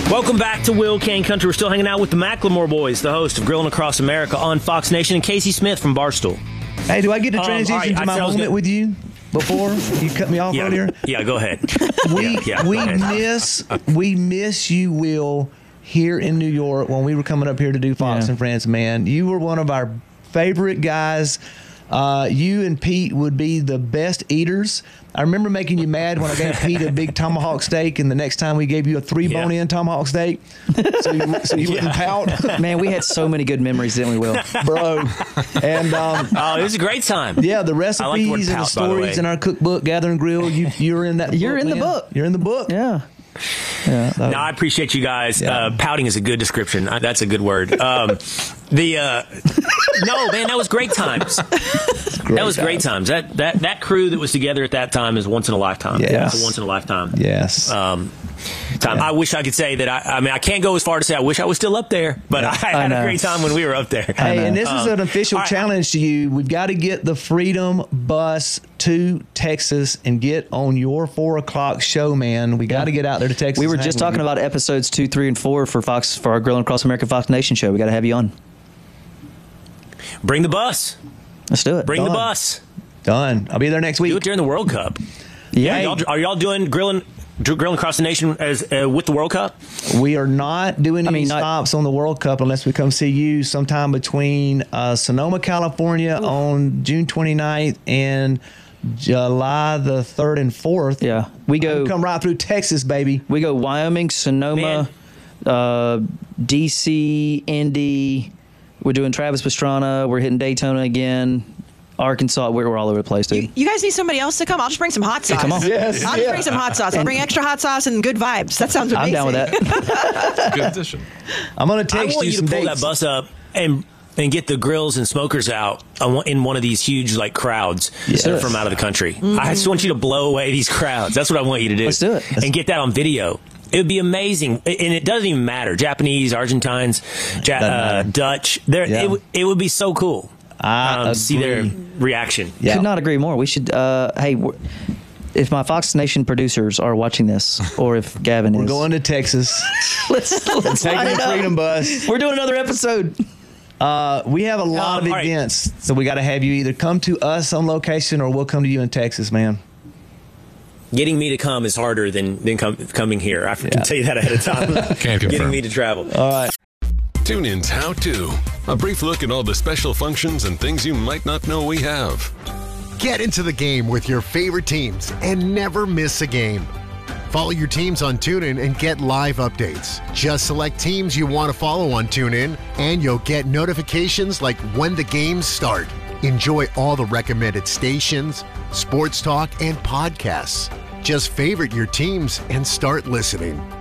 Welcome back to Will Kane Country. We're still hanging out with the Macklemore Boys, the host of Grilling Across America on Fox Nation, and Casey Smith from Barstool. Hey, do I get to transition to my moment with you before you cut me off earlier? Yeah, go ahead. We miss you, Will, here in New York when we were coming up here to do Fox and Friends, man. You were one of our favorite guys. You and Pete would be the best eaters. I remember making you mad when I gave Pete a big tomahawk steak, and the next time we gave you a 3 bone-in tomahawk steak, so you wouldn't pout. Man, we had so many good memories, didn't we, Will? Bro. And it was a great time. Yeah, the recipes and the stories in our cookbook, Gather and Grill. You're in that. You're in the book. You're in the book. Yeah. No, I appreciate you guys. Pouting is a good description. That's a good word. No, man, that was great times. Great times. That crew that was together at that time is once in a lifetime. Yes. It's a once in a lifetime. Yes. Time. I wish I could say that. I mean, I can't go as far to say I wish I was still up there, but I had a great time when we were up there. Hey, and this is an official challenge to you. We've got to get the Freedom Bus to Texas and get on your 4 o'clock show, man. We got to get out there to Texas. We were just talking about episodes 2, 3, and 4 for our Grilling Across America Fox Nation show. We got to have you on. Bring the bus. Let's do it. Bring the bus. Done. I'll be there next week. Do it during the World Cup. Yeah. Are y'all doing grilling across the nation as with the World Cup? We are not doing any stops on the World Cup unless we come see you sometime between Sonoma, California on June 29th and July the 3rd and 4th. Yeah. We come right through Texas, baby. We go Wyoming, Sonoma, DC, Indy. We're doing Travis Pastrana. We're hitting Daytona again. Arkansas, we're all over the place, dude. You guys need somebody else to come? I'll just bring some hot sauce. Hey, come on. Yes, I'll just bring some hot sauce. I'll bring extra hot sauce and good vibes. That sounds amazing. I'm down with that. Good addition. I'm going to text you some to pull dates. that bus up and get the grills and smokers out in one of these huge crowds that are from out of the country. Mm-hmm. I just want you to blow away these crowds. That's what I want you to do. Let's do it. And get that on video. It would be amazing. And it doesn't even matter. Japanese, Argentines, Dutch. It would be so cool. See their reaction. Could not agree more. We should, if my Fox Nation producers are watching this, or if Gavin We're going to Texas. let's take line the it up. Freedom Bus. We're doing another episode. We have a lot of events, so we got to have you either come to us on location or we'll come to you in Texas, man. Getting me to come is harder than coming here. I can tell you that ahead of time. Can't confirm. Getting me to travel. All right. TuneIn's How To. A brief look at all the special functions and things you might not know we have. Get into the game with your favorite teams and never miss a game. Follow your teams on TuneIn and get live updates. Just select teams you want to follow on TuneIn, and you'll get notifications like when the games start. Enjoy all the recommended stations, sports talk, and podcasts. Just favorite your teams and start listening.